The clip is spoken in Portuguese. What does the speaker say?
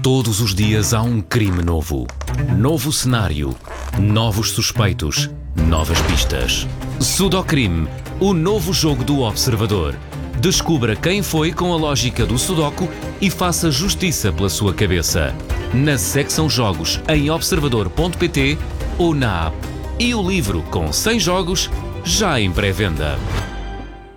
Todos os dias há um crime novo. Novo cenário, novos suspeitos, novas pistas. Sudocrime, o novo jogo do Observador. Descubra quem foi com a lógica do Sudoku e faça justiça pela sua cabeça. Na secção Jogos em observador.pt ou na app. E o livro com 100 jogos já em pré-venda.